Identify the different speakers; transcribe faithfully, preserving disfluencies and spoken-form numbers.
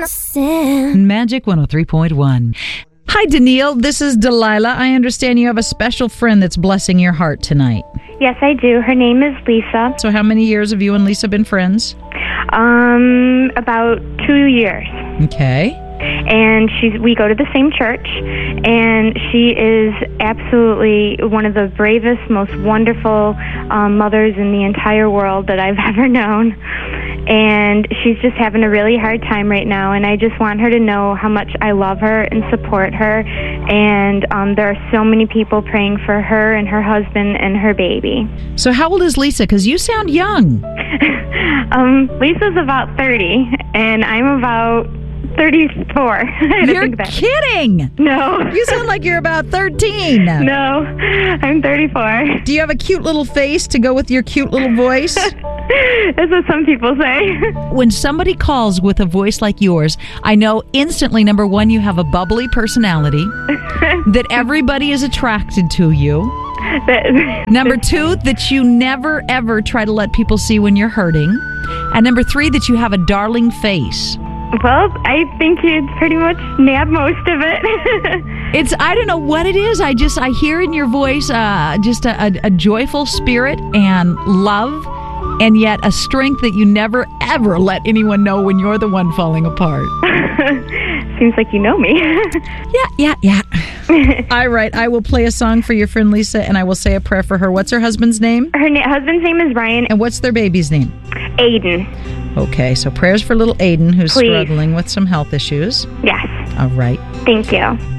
Speaker 1: Listen.
Speaker 2: Magic one oh three point one. Hi, Danielle. This is Delilah. I understand you have a special friend that's blessing your heart tonight.
Speaker 3: Yes, I do. Her name is Lisa.
Speaker 2: So how many years have you and Lisa been friends?
Speaker 3: Um, about two years.
Speaker 2: Okay.
Speaker 3: And she's we go to the same church, and she is absolutely one of the bravest, most wonderful um, mothers in the entire world that I've ever known. And she's just having a really hard time right now, and I just want her to know how much I love her and support her. And um, there are so many people praying for her and her husband and her baby.
Speaker 2: So how old is Lisa? Because you sound young.
Speaker 3: um, Lisa's about thirty, and I'm about thirty-four. I had to
Speaker 2: You're
Speaker 3: think that.
Speaker 2: kidding.
Speaker 3: No.
Speaker 2: You sound like you're about thirteen.
Speaker 3: No, I'm thirty-four.
Speaker 2: Do you have a cute little face to go with your cute little voice?
Speaker 3: That's what some people say.
Speaker 2: When somebody calls with a voice like yours, I know instantly, number one, you have a bubbly personality, that everybody is attracted to you. Number two, that you never, ever try to let people see when you're hurting. And number three, that you have a darling face.
Speaker 3: Well, I think you pretty much nabbed most of it.
Speaker 2: It's, I don't know what it is. I just, I hear in your voice uh, just a, a, a joyful spirit and love, and yet a strength that you never, ever let anyone know when you're the one falling apart.
Speaker 3: Seems like you know me.
Speaker 2: Yeah, yeah, yeah. All right, I will play a song for your friend Lisa, and I will say a prayer for her. What's her husband's name?
Speaker 3: Her na- husband's name is Ryan.
Speaker 2: And what's their baby's name?
Speaker 3: Aiden.
Speaker 2: Okay, so prayers for little Aiden, who's
Speaker 3: Please.
Speaker 2: struggling with some health issues.
Speaker 3: Yes.
Speaker 2: All right.
Speaker 3: Thank you.